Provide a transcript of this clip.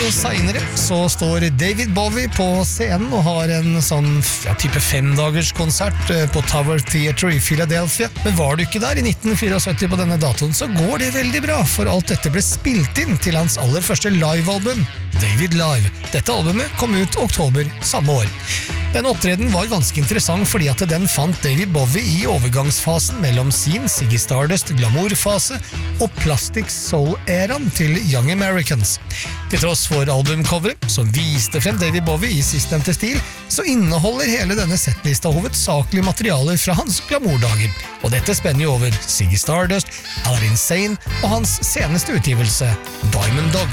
senere så står David Bowie på scenen og har en sånn type 5-dagers konsert på Tower Theatre i Philadelphia. Men var du ikke der i 1974 på denne datoen, så går det veldig bra, for alt dette ble spilt inn til hans aller første livealbum, David Live. Dette albumet kom ut oktober samme år. Den opptreden var ganske interessant fordi at den fant David Bowie i overgangsfasen mellom sin Ziggy Stardust glamourfase og Plastic Soul-æraen til Young Americans. Til tross for albumcoveret, som viste frem David Bowie i sistnevnte stil, så inneholder hele denne settlista hovedsakelig materialer fra hans glamourdager. Og dette spenner jo over Ziggy Stardust, Aladdin Sane og hans seneste utgivelse, Diamond Dog.